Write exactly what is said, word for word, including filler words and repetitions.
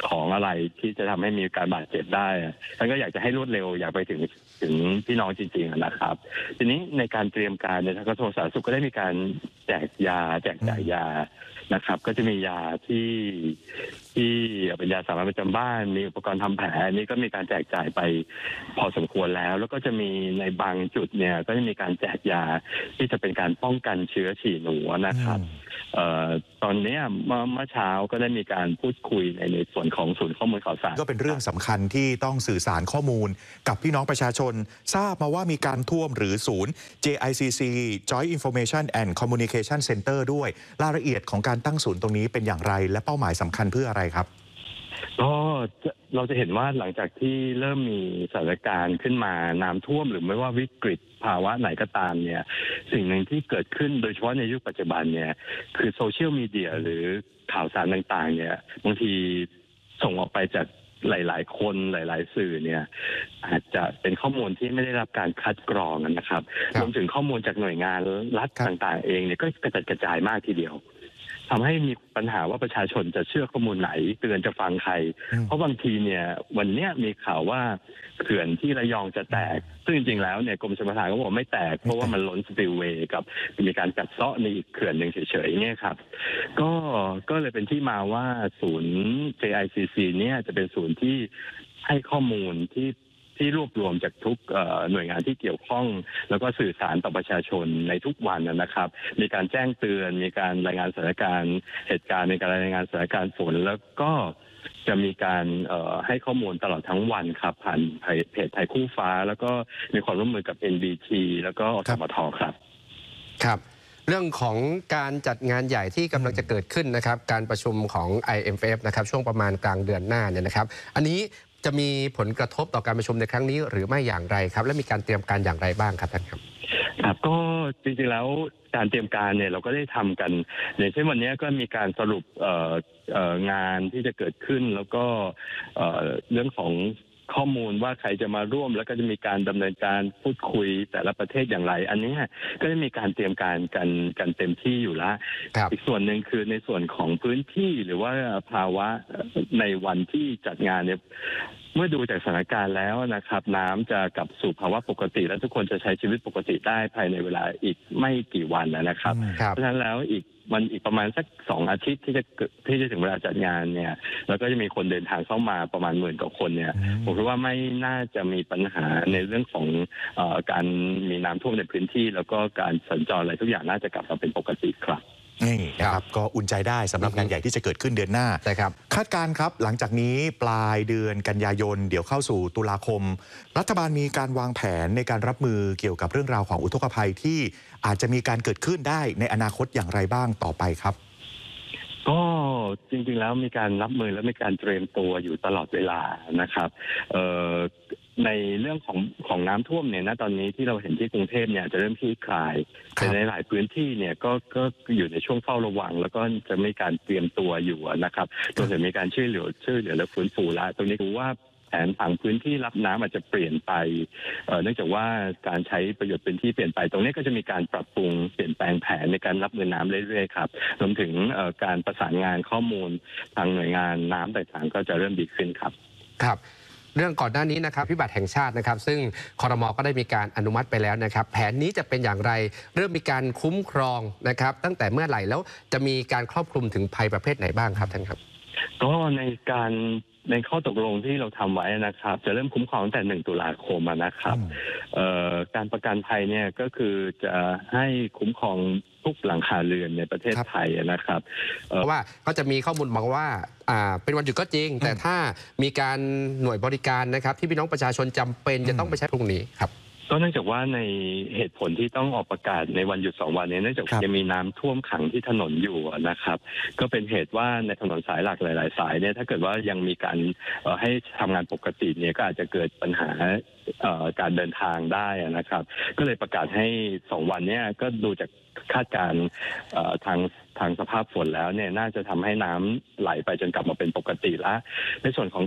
ของอะไรที่จะทำให้มีการบาดเจ็บได้ท่านก็อยากจะให้รวดเร็วอยากไปถึงถึงพี่น้องจริงๆนะครับทีนี้ในการเตรียมการเนี่ยทางกระทรวงสาธารณสุขก็ได้มีการแจกยาแจกจ่ายยานะครับก็จะมียาที่ที่เป็นยาสามัญประจำบ้านมีอุปกรณ์ทำแผลนี่ก็มีการแจกจ่ายไปพอสมควรแล้วแล้วก็จะมีในบางจุดเนี่ยก็จะมีการแจกยาที่จะเป็นการป้องกันเชื้อฉี่หนูนะครับเอ่อตอนนี้เมื่อเช้าก็ได้มีการพูดคุยในในส่วนของศูนย์ข้อมูลข่าวสารก็เป็นเรื่องสำคัญที่ต้องสื่อสารข้อมูลกับพี่น้องประชาชนทราบมาว่ามีการท่วมหรือศูนย์ เจ ไอ ซี ซี Joint Information and Communication Center ด้วยรายละเอียดของการตั้งศูนย์ตรงนี้เป็นอย่างไรและเป้าหมายสำคัญเพื่ออะไรครับก็เราจะเห็นว่าหลังจากที่เริ่มมีสถานการณ์ขึ้นมาน้ำท่วมหรือไม่ว่าวิกฤตภาวะไหนก็ตามเนี่ยสิ่งหนึ่งที่เกิดขึ้นโดยเฉพาะในยุคปัจจุบันเนี่ยคือโซเชียลมีเดียหรือข่าวสารต่างๆเนี่ยบางทีส่งออกไปจากหลายๆคนหลายๆสื่อเนี่ยอาจจะเป็นข้อมูลที่ไม่ได้รับการคัดกรองนะครับรวมถึงข้อมูลจากหน่วยงานรัฐต่างๆเองเนี่ยก็กระจัดกระจายมากทีเดียวทำให้มีปัญหาว่าประชาชนจะเชื่อข้อมูลไหนเตือนจะฟังใครเพราะบางทีเนี่ยวันนี้มีข่าวว่าเขื่อนที่ระยองจะแตกซึ่งจริงๆแล้วเนี่ยกรมชลประทานก็บอกไม่แตกเพราะว่ามันล้นสปิลเวย์กับมีการกัดเซาะในอีกเขื่อนหนึ่งเฉยๆเนี่ยครับก็ก็เลยเป็นที่มาว่าศูนย์ เจ ไอ ซี ซี เนี่ยจะเป็นศูนย์ที่ให้ข้อมูลที่ที่รวบรวมจากทุกหน่วยงานที่เกี่ยวข้องแล้วก็สื่อสารต่อประชาชนในทุกวันนะครับมีการแจ้งเตือนมีการรายงานสถานการณ์เหตุการณ์ในการรายงานสถานการณ์ฝนแล้วก็จะมีการให้ข้อมูลตลอดทั้งวันครับผ่านเพจไทยคู่ฟ้าแล้วก็มีความร่วมมือกับ เอ็น บี ที แล้วก็อสมทครับครับเรื่องของการจัดงานใหญ่ที่กำลังจะเกิดขึ้นนะครับการประชุมของ ไอ เอ็ม เอฟ นะครับช่วงประมาณกลางเดือนหน้าเนี่ยนะครับอันนี้จะมีผลกระทบต่อการประชุมในครั้งนี้หรือไม่อย่างไรครับและมีการเตรียมการอย่างไรบ้างครับท่านครับครับก็จริงๆแล้วการเตรียมการเนี่ยเราก็ได้ทำกันอย่างเช่นวันนี้ก็มีการสรุปงานที่จะเกิดขึ้นแล้วก็เรื่องของข้อมูลว่าใครจะมาร่วมแล้วก็จะมีการดำเนินการพูดคุยแต่ละประเทศอย่างไรอันนี้ก็ได้มีการเตรียมการกันกันเต็มที่อยู่แล้วอีกส่วนหนึ่งคือในส่วนของพื้นที่หรือว่าภาวะในวันที่จัดงานเนี่ยเมื่อดูจากสถานการณ์แล้วนะครับน้ำจะกลับสู่ภาวะปกติและทุกคนจะใช้ชีวิตปกติได้ภายในเวลาอีกไม่กี่วันนะครับเพราะฉะนั้นแล้วอีกมันอีกประมาณสักสองอาทิตย์ที่จะที่จะถึงเวลาจัดงานเนี่ยแล้วก็จะมีคนเดินทางเข้ามาประมาณหมื่นกว่าคนเนี่ยผมคิดว่าไม่น่าจะมีปัญหาในเรื่องของเอ่อการมีน้ำท่วมในพื้นที่แล้วก็การสัญจรอะไรทุกอย่างน่าจะกลับมาเป็นปกติครับนี่นะครับก็อุ่นใจได้สำหรับงานใหญ่ที่จะเกิดขึ้นเดือนหน้าใช่ครับคาดการณ์ครับหลังจากนี้ปลายเดือนกันยายนเดี๋ยวเข้าสู่ตุลาคมรัฐบาลมีการวางแผนในการรับมือเกี่ยวกับเรื่องราวของอุทกภัยที่อาจจะมีการเกิดขึ้นได้ในอนาคตอย่างไรบ้างต่อไปครับก็จริงๆแล้วมีการรับมือและมีการเตรียมตัวอยู่ตลอดเวลานะครับในเรื่องของของน้ำท่วมเนี่ยณตอนนี้ที่เราเห็นที่กรุงเทพเนี่ยจะเริ่มคลี่คลายแต่ในหลายพื้นที่เนี่ยก็ก็อยู่ในช่วงเฝ้าระวังแล้วก็จะมีการเตรียมตัวอยู่นะครับรวมถึงมีการช่วยเหลือช่วยเหลือและฟื้นฟูละตรงนี้คือว่าแผนผังพื้นที่รับน้ำอาจจะเปลี่ยนไปเนื่องจากว่าการใช้ประโยชน์พื้นที่เปลี่ยนไปตรงนี้ก็จะมีการปรับปรุงเปลี่ยนแปลงแผนในการรับมือน้ำเรื่อยๆครับรวมถึงการประสานงานข้อมูลทางหน่วยงานน้ำต่างๆก็จะเริ่มดีขึ้นครับครับเรื่องก่อนหน้านี้นะครับพิบัติแห่งชาตินะครับซึ่งครม.ก็ได้มีการอนุมัติไปแล้วนะครับแผนนี้จะเป็นอย่างไรเริ่มมีการคุ้มครองนะครับตั้งแต่เมื่อไหร่แล้วจะมีการครอบคลุมถึงภัยประเภทไหนบ้างครับท่านครับก็ในการในข้อตกลงที่เราทำไว้นะครับจะเริ่มคุ้มครองตั้งแต่หนึ่งตุลาคมนะครับการประกันภัยเนี่ยก็คือจะให้คุ้มครองทุกหลังคาเรือนในประเทศไทยนะครับเพราะว่าเขาจะมีข้อมูลบอกว่าเป็นวันหยุดก็จริงแต่ถ้ามีการหน่วยบริการนะครับที่พี่น้องประชาชนจำเป็นจะต้องไปใช้พรุ่งนี้ครับก็เนื่องจากว่าในเหตุผลที่ต้องออกประกาศในวันหยุดสองวันนี้เนื่องจากยังมีน้ำท่วมขังที่ถนนอยู่นะครับก็เป็นเหตุว่าในถนนสายหลักหลายๆสายเนี่ยถ้าเกิดว่ายังมีการให้ทำงานปกติเนี่ยก็อาจจะเกิดปัญหาการเดินทางได้นะครับก็เลยประกาศให้สองวันนี้ก็ดูจากคาดการณ์ทางทางสภาพฝนแล้วเนี่ยน่าจะทำให้น้ำไหลไปจนกลับมาเป็นปกติแล้วในส่วนของ